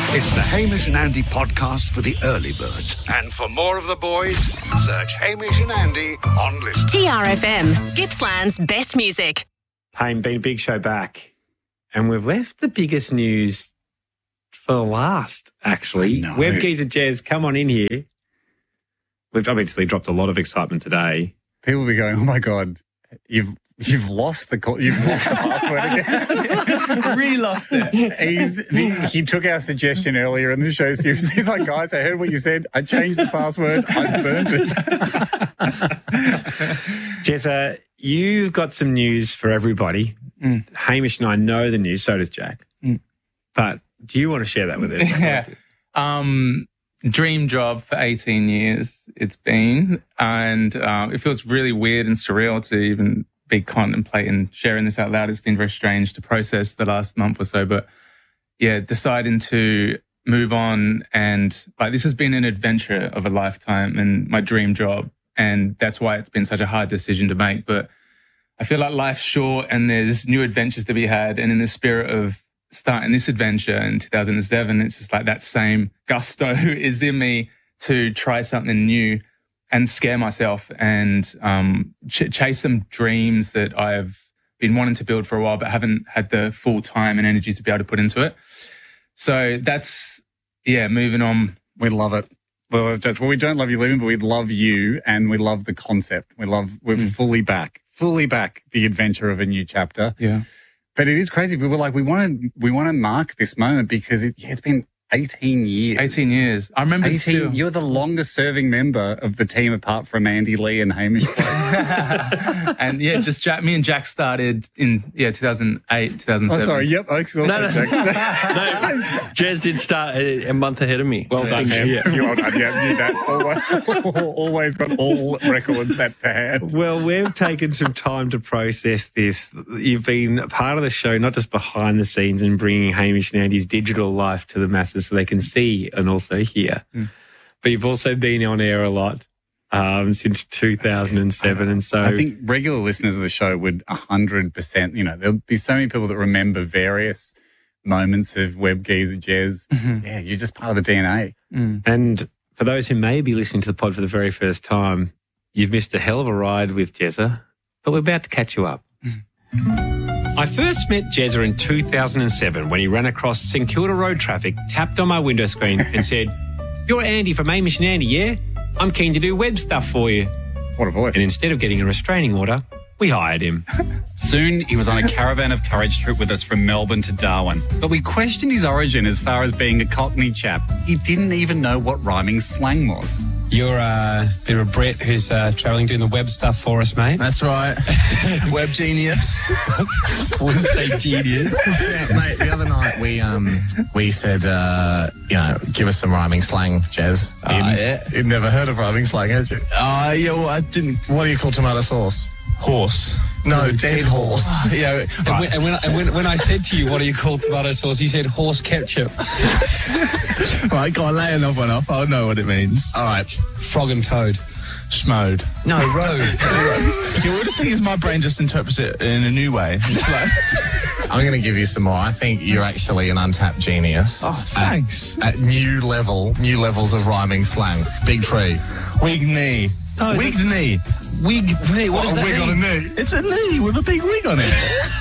It's the Hamish and Andy podcast for the early birds. And for more of the boys, search Hamish and Andy on Listen. TRFM, Gippsland's best music. Been a big show back. And we've left the biggest news for the last, actually. Web Geezer Jez, come on in here. We've obviously dropped a lot of excitement today. People will be going, oh my God, you've lost the password again. I really lost it. He took our suggestion earlier in the show series. He's like, guys, I heard what you said. I changed the password. I burnt it. Jezza, you've got some news for everybody. Hamish and I know the news, so does Jack. But do you want to share that with us? Yeah. Dream job for 18 years it's been. And it feels really weird and surreal to even be contemplating sharing this out loud. It's been very strange to process the last month or so. But yeah, deciding to move on and this has been an adventure of a lifetime and my dream job. And that's why it's been such a hard decision to make. But I feel like life's short and there's new adventures to be had. And in the spirit of starting this adventure in 2007, it's just like that same gusto is in me to try something new and scare myself and chase some dreams that I've been wanting to build for a while but haven't had the full time and energy to be able to put into it. So that's, moving on. We love it. Well, we don't love you leaving, but we love you and we love the concept. We're fully back the adventure of a new chapter. Yeah. But it is crazy. We were like, we want to mark this moment because it's been 18 years. 18 years. I remember 18. You're the longest serving member of the team apart from Andy Lee and Hamish. And just me and Jack started in 2008, 2007. Oh, sorry. Yep. I also Jack. No, Jez did start a month ahead of me. Well done. Well done. Yeah, knew that. Always got all records at to hand. Well, we've taken some time to process this. You've been part of the show, not just behind the scenes and bringing Hamish and Andy's digital life to the masses so they can see and also hear. But you've also been on air a lot since 2007. And so I think regular listeners of the show would 100%, there'll be so many people that remember various moments of Web Geezer Jez. Yeah, you're just part of the DNA. And for those who may be listening to the pod for the very first time, you've missed a hell of a ride with Jezza, but we're about to catch you up. I first met Jezza in 2007 when he ran across St Kilda road traffic, tapped on my window screen and said, "You're Andy from Hamish and Andy, yeah? I'm keen to do web stuff for you." What a voice. And instead of getting a restraining order, we hired him. Soon, he was on a caravan of courage trip with us from Melbourne to Darwin. But we questioned his origin as far as being a Cockney chap. He didn't even know what rhyming slang was. You're a bit of a Brit who's travelling doing the web stuff for us, mate. That's right. Web genius. Wouldn't say genius. Yeah, mate, the other night we said, give us some rhyming slang, Jez. You'd never heard of rhyming slang, had you? Well, I didn't. What do you call tomato sauce? Horse. No, dead horse. And when I said to you, what do you call tomato sauce? You said horse ketchup. Right, go on, lay another one off. I know what it means. All right. Frog and toad. Schmode. No, road. Yeah, the thing is, my brain just interprets it in a new way. It's like... I'm going to give you some more. I think you're actually an untapped genius. Oh, thanks. At new levels of rhyming slang. Big tree. Wig knee. Oh, Wigged knee. Wig knee. What does that wig mean? on a knee. It's a knee with a big wig on it.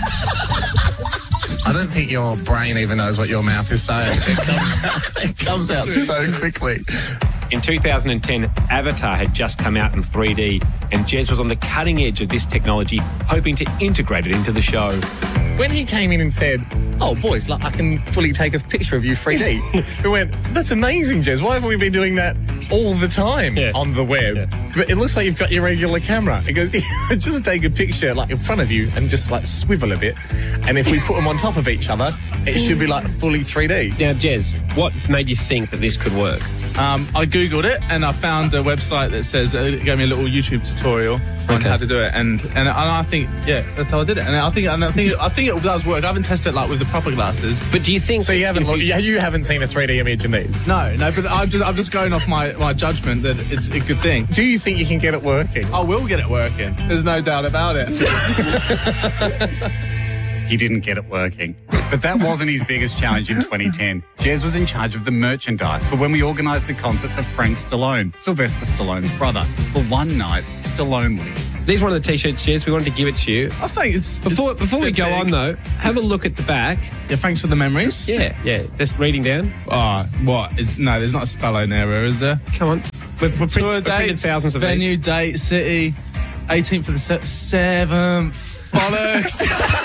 I don't think your brain even knows what your mouth is saying. It comes out so quickly. In 2010, Avatar had just come out in 3D, and Jez was on the cutting edge of this technology, hoping to integrate it into the show. When he came in and said, "Oh, boys, I can fully take a picture of you 3D," we went, "That's amazing, Jez. Why haven't we been doing that all the time on the web?" Yeah. But it looks like you've got your regular camera. It goes, just take a picture in front of you and just swivel a bit. And if we put them on top of each other, it should be fully 3D. Now, Jez, what made you think that this could work? I Googled it and I found a website that says, it gave me a little YouTube tutorial on how to do it. And I think, that's how I did it. And I think it does work. I haven't tested it with the proper glasses. But do you think... So you haven't seen a 3D image in these? No, but I'm just going off my judgment that it's a good thing. Do you think you can get it working? I will get it working. There's no doubt about it. He didn't get it working. But that wasn't his biggest challenge in 2010. Jez was in charge of the merchandise for when we organised a concert for Frank Stallone, Sylvester Stallone's brother, for one night, Stallone Week. There's one of the T-shirts, Jez. We wanted to give it to you. I think it's... Before we go on, though, have a look at the back. Yeah, thanks for the memories. Yeah. Just reading down. Oh, what? No, there's not a spelling error, is there? Come on. We've Tour dates, thousands of venue, these. date, city, 18th of the 7th. Bollocks.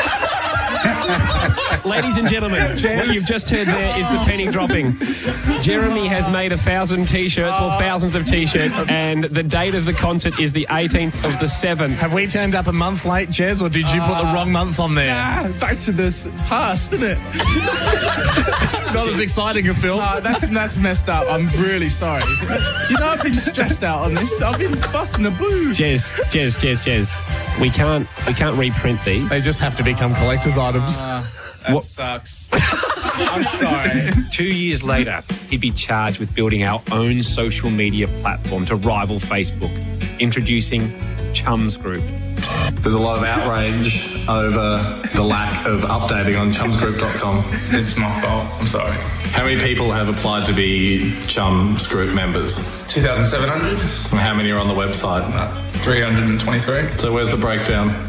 Ladies and gentlemen, what you've just heard there is the penny dropping. Jeremy has made 1,000 T-shirts, or thousands of T-shirts, and the date of the concert is the 18th of the 7th. Have we turned up a month late, Jez, or did you put the wrong month on there? Nah, back to this past, isn't it? Not as exciting a film. That's messed up. I'm really sorry. You know, I've been stressed out on this. I've been busting a boo. Jez. We can't reprint these. They just have to become collector's items. That sucks. I'm sorry. 2 years later, he'd be charged with building our own social media platform to rival Facebook, introducing Chums Group. There's a lot of outrage over the lack of updating on chumsgroup.com. It's my fault. I'm sorry. How many people have applied to be Chums Group members? 2,700. And how many are on the website? 323. So where's the breakdown?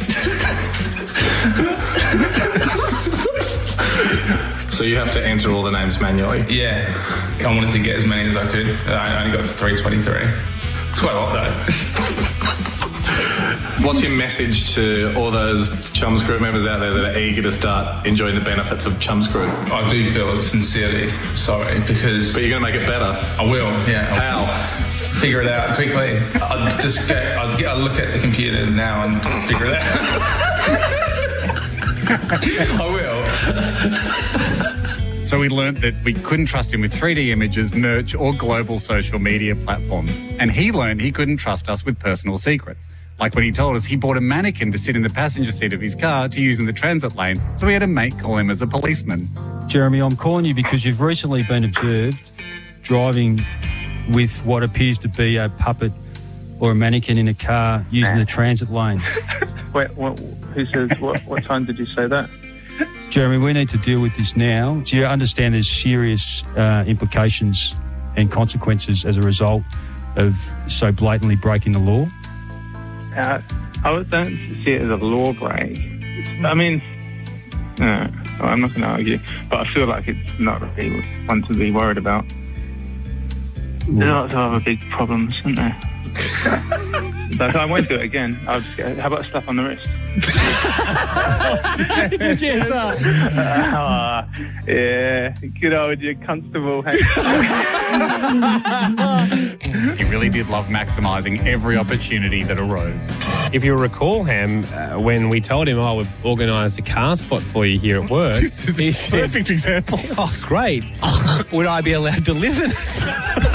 So you have to enter all the names manually? Yeah. I wanted to get as many as I could. I only got to 323. It's quite a lot, though. What's your message to all those Chums Group members out there that are eager to start enjoying the benefits of Chums Group? I do feel sincerely sorry because... But you're going to make it better? I will, yeah. How? Figure it out quickly. I'll look at the computer now and figure it out. I will. So we learnt that we couldn't trust him with 3D images, merch, or global social media platforms. And he learned he couldn't trust us with personal secrets. Like when he told us he bought a mannequin to sit in the passenger seat of his car to use in the transit lane, so we had a mate call him as a policeman. Jeremy, I'm calling you because you've recently been observed driving with what appears to be a puppet or a mannequin in a car using the transit lane. Wait, who says, what time did you say that? Jeremy, we need to deal with this now. Do you understand there's serious implications and consequences as a result of so blatantly breaking the law? I don't see it as a law break. I mean, no, I'm not going to argue, but I feel like it's not really one to be worried about. There's lots of other big problems, isn't there? Like, I won't do it again. I'll just get, how about a slap on the wrist? Yeah, good old your constable. He really did love maximising every opportunity that arose. If you recall, Ham, when we told him, we've organised a car spot for you here at work. This is a perfect example. Oh, great. Would I be allowed to live in it?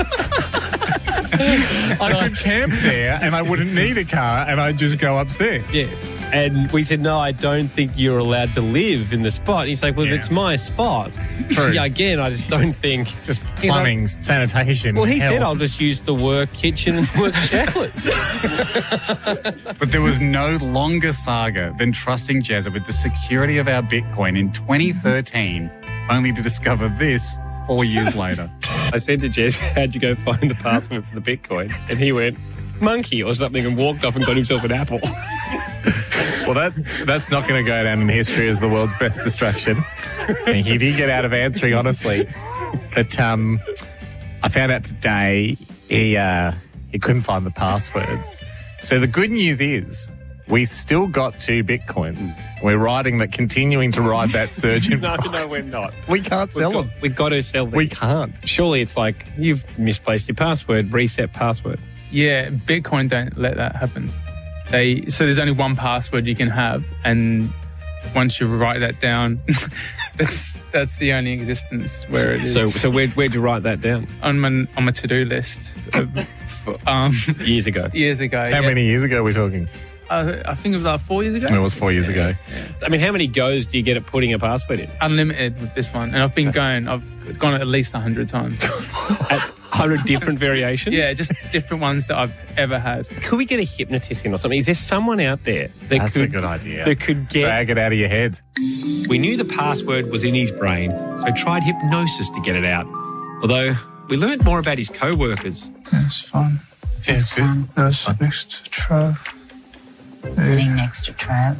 I could camp there and I wouldn't need a car and I'd just go upstairs. Yes. And we said, no, I don't think you're allowed to live in the spot. And he's like, well, it's my spot. True. Yeah, again, I just don't think. Just plumbing, like, sanitation. Well, he health. said, I'll just use the work kitchen and work showers. But there was no longer saga than trusting Jezza with the security of our Bitcoin in 2013, only to discover this 4 years later. I said to Jez, how'd you go find the password for the Bitcoin? And he went, monkey or something, and walked off and got himself an apple. Well, that's not going to go down in history as the world's best distraction. And he did get out of answering, honestly. But I found out today he couldn't find the passwords. So the good news is we still got 2 Bitcoins. We're continuing to ride that surge in price. No, we're not. We can't sell them. We've got to sell them. We can't. Surely it's like, you've misplaced your password, reset password. Yeah, Bitcoin don't let that happen. So there's only one password you can have, and once you write that down, that's the only existence where it is. So where'd you write that down? On my to-do list. Years ago. Years ago. How many years ago are we talking? I think it was like 4 years ago. It was 4 years ago. Yeah. I mean, how many goes do you get at putting a password in? Unlimited with this one. And I've gone at least 100 times. At 100 different variations? Yeah, just different ones that I've ever had. Could we get a hypnotist in or something? Is there someone out there That's a good idea. That could get... Drag it out of your head. We knew the password was in his brain, so tried hypnosis to get it out. Although we learnt more about his co-workers. It's fun. It's good. That's next to Trav. Sitting next to Trav.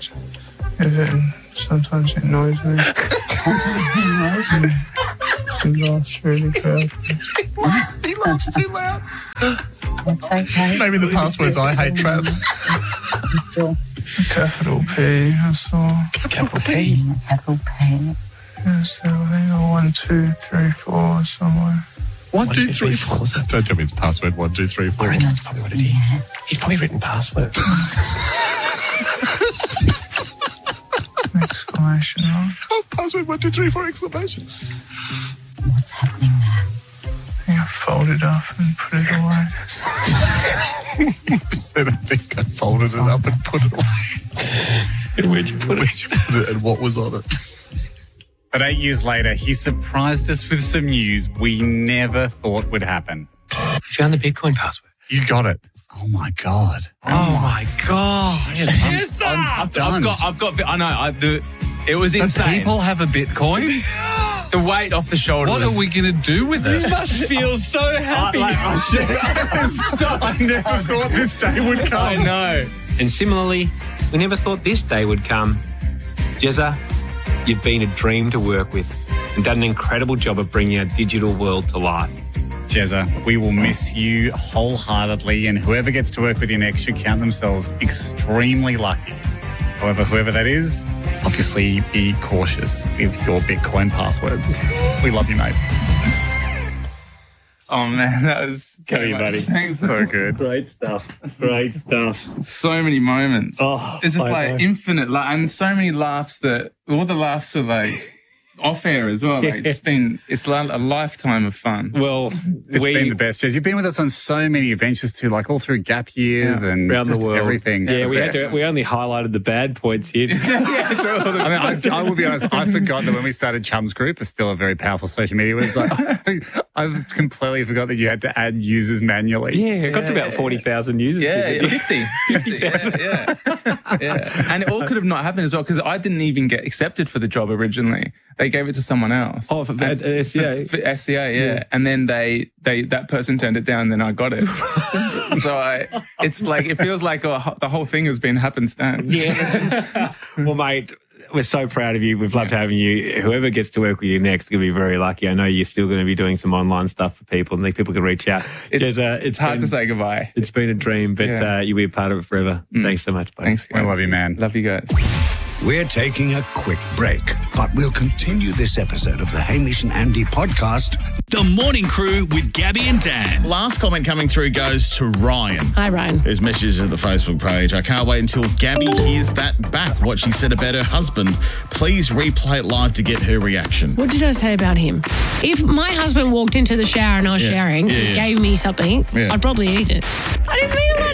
Sometimes it annoys me. She laughs really good. He laughs too loud. It's okay. Maybe the password's I hate Trav. Still. Capital P, that's all. Capital P? Capital P. Yeah, so I think 1, 2, 3, 4 somewhere. 1, 2, 3, 4. Don't tell me it's password 1, 2, 3, 4. That's probably what it is. He's probably written password. Exclamation mark. Oh, password 1, 2, 3, 4, exclamation. What's happening now? I think I folded up and put it away. Said I think I folded it up and put it away. And where'd you put it? And what was on it? But 8 years later, he surprised us with some news we never thought would happen. You found the Bitcoin password. You got it. Oh, my God. Oh, my God. Yes, I'm stunned. I know. It was insane. People have a Bitcoin? The weight off the shoulders. What are we going to do with it? You must feel so happy. I never thought this day would come. I know. And similarly, we never thought this day would come. Jezza, you've been a dream to work with and done an incredible job of bringing our digital world to life. Jezza, we will miss you wholeheartedly, and whoever gets to work with you next should count themselves extremely lucky. However, whoever that is, obviously be cautious with your Bitcoin passwords. We love you, mate. Oh, man, that was... Go you, buddy. Thanks. So good. Great stuff. Great stuff. So many moments. Oh, it's just I know. infinite. And so many laughs that... All the laughs were off air as well. It's like a lifetime of fun. Well, It's been the best, Jez. You've been with us on so many adventures too, all through gap years and around just the world. everything. Yeah, The we only highlighted the bad points here. I will be honest, I forgot that when we started Chums Group, it's still a very powerful social media website. I've completely forgot that you had to add users manually. Yeah, it got to about 40,000 users. Yeah, 50,000. Yeah. And it all could have not happened as well because I didn't even get accepted for the job originally. They gave it to someone else. Oh, for SCA. For SCA, yeah. And then that person turned it down and then I got it. It feels like the whole thing has been happenstance. Yeah. Well, mate, we're so proud of you. We've loved having you. Whoever gets to work with you next is going to be very lucky. I know you're still going to be doing some online stuff for people and people can reach out. It's hard to say goodbye. It's been a dream, but you'll be a part of it forever. Thanks so much, buddy. Thanks, guys. We love you, man. Love you guys. We're taking a quick break, but we'll continue this episode of the Hamish and Andy podcast. The Morning Crew with Gabby and Dan. Last comment coming through goes to Ryan. Hi, Ryan. His messages at the Facebook page. I can't wait until Gabby hears that back, what she said about her husband. Please replay it live to get her reaction. What did I say about him? If my husband walked into the shower and I was showering and gave me something, I'd probably eat it. I didn't mean it like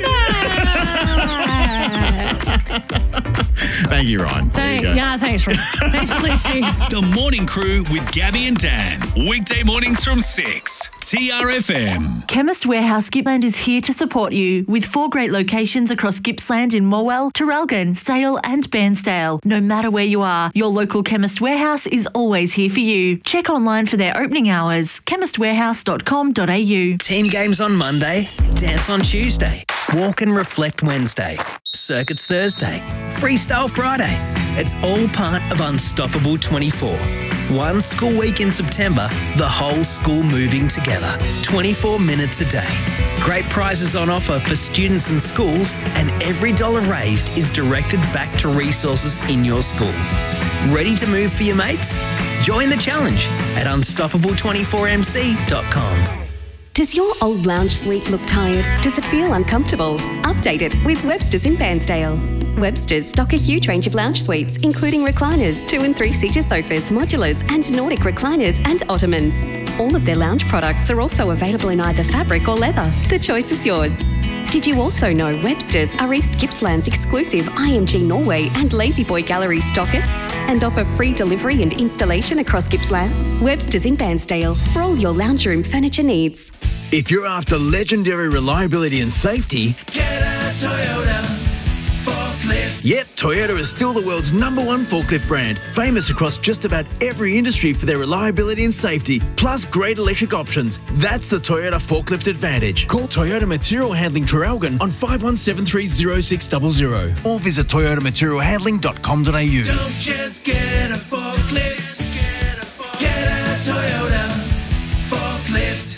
that. Thank you, Ryan. Thanks, Ryan. Thanks for listening. The Morning Crew with Gabby and Dan. Weekday mornings from 6. TRFM. Chemist Warehouse Gippsland is here to support you with 4 great locations across Gippsland in Morwell, Traralgon, Sale and Bairnsdale. No matter where you are, your local Chemist Warehouse is always here for you. Check online for their opening hours, chemistwarehouse.com.au. Team games on Monday, dance on Tuesday, walk and reflect Wednesday, circuits Thursday, freestyle Friday. It's all part of Unstoppable 24. One school week in September, the whole school moving together. 24 minutes a day. Great prizes on offer for students and schools, and every dollar raised is directed back to resources in your school. Ready to move for your mates? Join the challenge at unstoppable24mc.com. Does your old lounge suite look tired? Does it feel uncomfortable? Update it with Webster's in Bairnsdale. Webster's stock a huge range of lounge suites, including recliners, 2- and 3-seater sofas, modulars, and Nordic recliners and ottomans. All of their lounge products are also available in either fabric or leather. The choice is yours. Did you also know Webster's are East Gippsland's exclusive IMG Norway and Lazy Boy Gallery stockists and offer free delivery and installation across Gippsland? Webster's in Bairnsdale for all your lounge room furniture needs. If you're after legendary reliability and safety, get a Toyota forklift. Yep, Toyota is still the world's #1 forklift brand, famous across just about every industry for their reliability and safety, plus great electric options. That's the Toyota Forklift Advantage. Call Toyota Material Handling Traralgon on 51730600 or visit toyotamaterialhandling.com.au. Don't just get a forklift, get a Toyota forklift.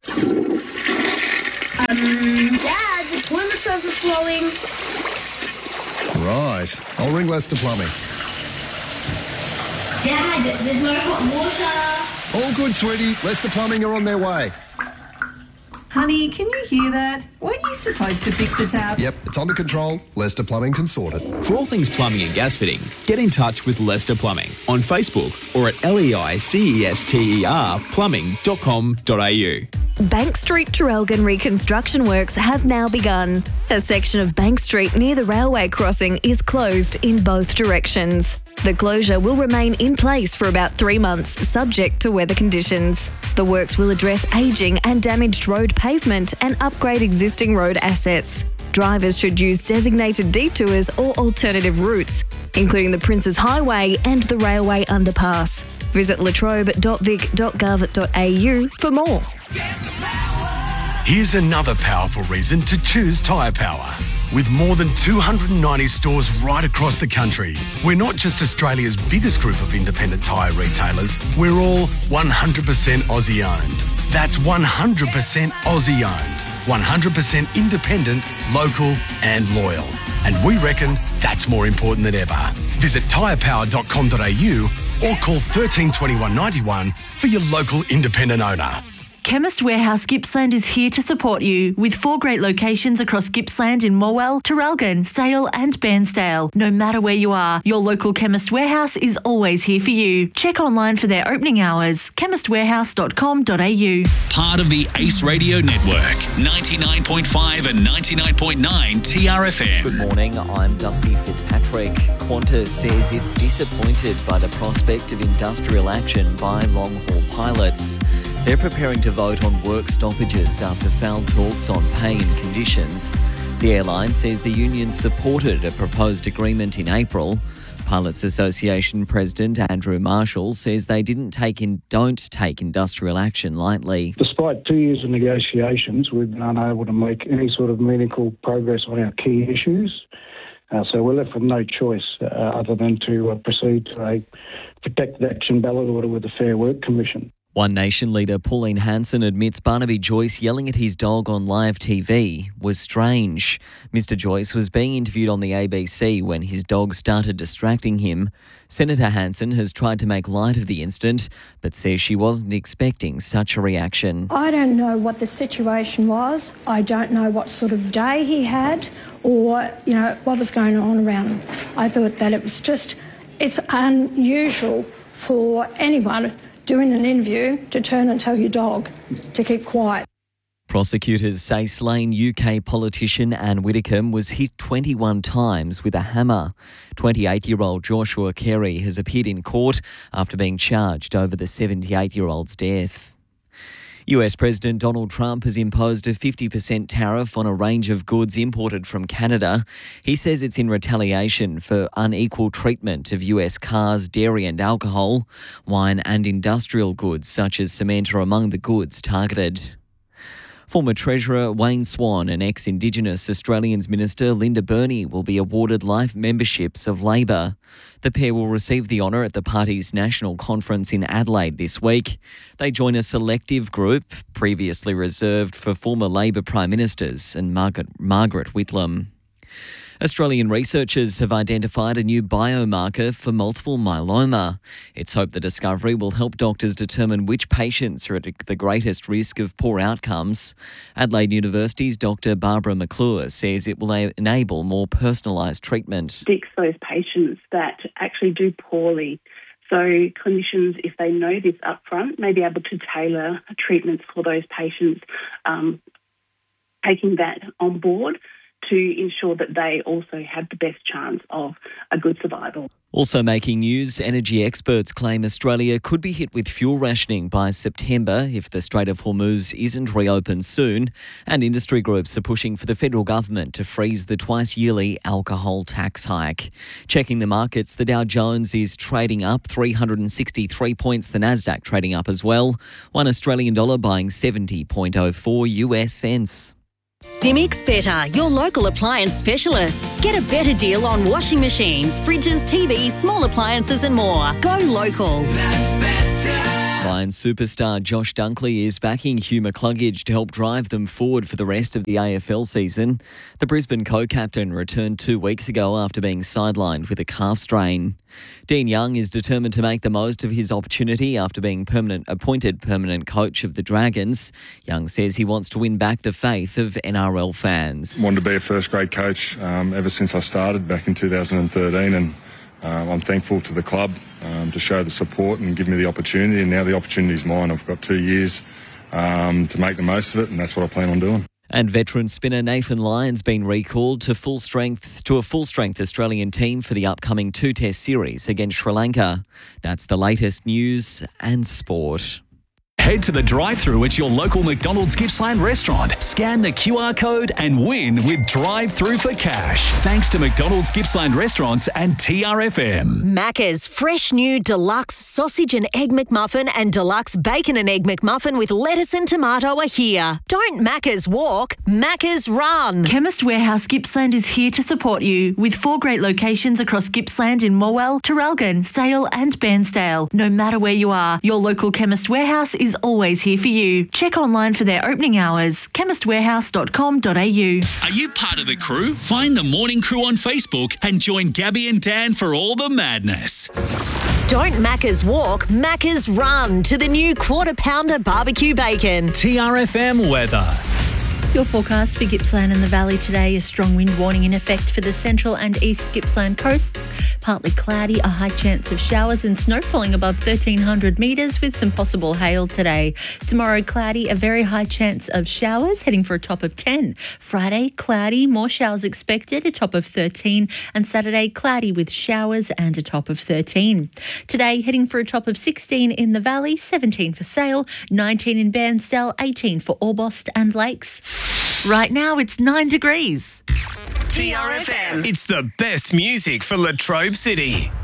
Dad, the toilet's overflowing. Right. I'll ring Leicester Plumbing. Dad, there's no hot water. All good, sweetie. Leicester Plumbing are on their way. Honey, can you hear that? Weren't you supposed to fix the tap? Yep, it's under control. Leicester Plumbing can sort it. For all things plumbing and gas fitting, get in touch with Leicester Plumbing on Facebook or at leicester plumbing.com.au. Bank Street Traralgon reconstruction works have now begun. A section of Bank Street near the railway crossing is closed in both directions. The closure will remain in place for about 3 months, subject to weather conditions. The works will address ageing and damaged road pavement and upgrade existing road assets. Drivers should use designated detours or alternative routes, including the Princes Highway and the railway underpass. Visit latrobe.vic.gov.au for more. Here's another powerful reason to choose Tyre Power. With more than 290 stores right across the country, we're not just Australia's biggest group of independent tyre retailers, we're all 100% Aussie owned. That's 100% Aussie owned, 100% independent, local and loyal. And we reckon that's more important than ever. Visit tyrepower.com.au or call 13 21 91 for your local independent owner. Chemist Warehouse Gippsland is here to support you with 4 great locations across Gippsland in Morwell, Traralgon, Sale and Bairnsdale. No matter where you are, your local Chemist Warehouse is always here for you. Check online for their opening hours, chemistwarehouse.com.au. Part of the Ace Radio Network, 99.5 and 99.9 TRFM. Good morning, I'm Dusty Fitzpatrick. Qantas says it's disappointed by the prospect of industrial action by long-haul pilots. They're preparing to vote on work stoppages after failed talks on pay and conditions. The airline says the union supported a proposed agreement in April. Pilots Association President Andrew Marshall says they don't take industrial action lightly. Despite 2 years of negotiations, we've been unable to make any sort of meaningful progress on our key issues. So we're left with no choice other than to proceed to a protected action ballot order with the Fair Work Commission. One Nation leader Pauline Hanson admits Barnaby Joyce yelling at his dog on live TV was strange. Mr Joyce was being interviewed on the ABC when his dog started distracting him. Senator Hanson has tried to make light of the incident, but says she wasn't expecting such a reaction. I don't know what the situation was. I don't know what sort of day he had or, what was going on around him. I thought that it's unusual for anyone doing an interview to turn and tell your dog to keep quiet. Prosecutors say slain UK politician Anne Widdecombe was hit 21 times with a hammer. 28-year-old Joshua Carey has appeared in court after being charged over the 78-year-old's death. US President Donald Trump has imposed a 50% tariff on a range of goods imported from Canada. He says it's in retaliation for unequal treatment of US cars, dairy and alcohol. Wine and industrial goods such as cement are among the goods targeted. Former Treasurer Wayne Swan and ex-Indigenous Australians Minister Linda Burney will be awarded life memberships of Labor. The pair will receive the honour at the party's national conference in Adelaide this week. They join a selective group previously reserved for former Labor Prime Ministers and Margaret Whitlam. Australian researchers have identified a new biomarker for multiple myeloma. It's hoped the discovery will help doctors determine which patients are at the greatest risk of poor outcomes. Adelaide University's Dr. Barbara McClure says it will enable more personalised treatment. Predicts those patients that actually do poorly. So clinicians, if they know this upfront, may be able to tailor treatments for those patients, taking that on board to ensure that they also have the best chance of a good survival. Also making news, energy experts claim Australia could be hit with fuel rationing by September if the Strait of Hormuz isn't reopened soon, and industry groups are pushing for the federal government to freeze the twice-yearly alcohol tax hike. Checking the markets, the Dow Jones is trading up 363 points, the Nasdaq trading up as well, $1 Australian buying 70.04 US cents. Simics Better, your local appliance specialists. Get a better deal on washing machines, fridges, TVs, small appliances and more. Go local. That's better. Lions superstar Josh Dunkley is backing Hugh McCluggage to help drive them forward for the rest of the AFL season. The Brisbane co-captain returned 2 weeks ago after being sidelined with a calf strain. Dean Young is determined to make the most of his opportunity after being appointed permanent coach of the Dragons. Young says he wants to win back the faith of NRL fans. Wanted to be a first-grade coach ever since I started back in 2013, and I'm thankful to the club to show the support and give me the opportunity, and now the opportunity is mine. I've got 2 years to make the most of it, and that's what I plan on doing. And veteran spinner Nathan Lyon's been recalled to a full-strength Australian team for the upcoming 2-test series against Sri Lanka. That's the latest news and sport. Head to the drive-thru at your local McDonald's Gippsland restaurant. Scan the QR code and win with drive-thru for cash. Thanks to McDonald's Gippsland restaurants and TRFM. Macca's fresh new deluxe sausage and egg McMuffin and deluxe bacon and egg McMuffin with lettuce and tomato are here. Don't Macca's walk, Macca's run. Chemist Warehouse Gippsland is here to support you with 4 great locations across Gippsland in Morwell, Traralgon, Sale and Bairnsdale. No matter where you are, your local Chemist Warehouse is always here for you. Check online for their opening hours, chemistwarehouse.com.au. Are you part of the crew? Find the Morning Crew on Facebook and join Gabby and Dan for all the madness. Don't Macca's walk, Macca's run to the new Quarter Pounder barbecue bacon. TRFM weather. Your forecast for Gippsland and the Valley today, a strong wind warning in effect for the central and east Gippsland coasts. Partly cloudy, a high chance of showers and snow falling above 1,300 metres with some possible hail today. Tomorrow, cloudy, a very high chance of showers, heading for a top of 10. Friday, cloudy, more showers expected, a top of 13. And Saturday, cloudy with showers and a top of 13. Today, heading for a top of 16 in the Valley, 17 for Sale, 19 in Bairnsdale, 18 for Orbost and Lakes. Right now, it's 9 degrees. TRFM. It's the best music for Latrobe City.